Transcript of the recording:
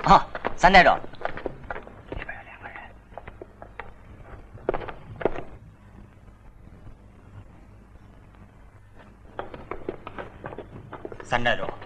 啊，三带着。里边有2个人。三带着。